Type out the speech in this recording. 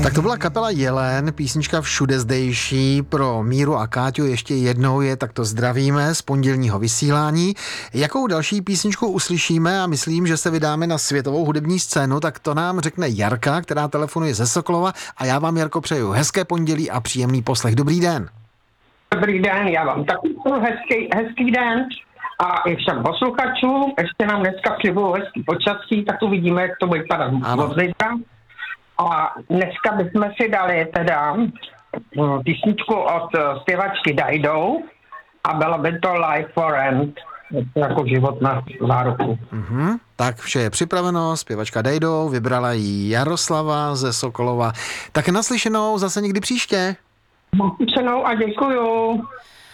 Tak to byla kapela Jelen, písnička Všude zdejší. Pro Míru a Káťu ještě jednou je takto zdravíme z pondělního vysílání. Jakou další písničku uslyšíme a myslím, že se vydáme na světovou hudební scénu, tak to nám řekne Jarka, která telefonuje ze Sokolova, a já vám, Jarko, přeju hezké pondělí a příjemný poslech. Dobrý den. Dobrý den, já vám taky hezký den a i všem posluchačům. Ještě nám dneska slibují hezký počasí, tak uvidíme, jak to bude vypadat od zítra. A dneska bychom si dali teda písničku od zpěvačky Dajdou a bylo by to Life for Rent, jako život na záruku. Tak vše je připraveno, zpěvačka Dajdou, vybrala ji Jaroslava ze Sokolova. Tak naslyšenou zase někdy příště. Naslyšenou a děkuju.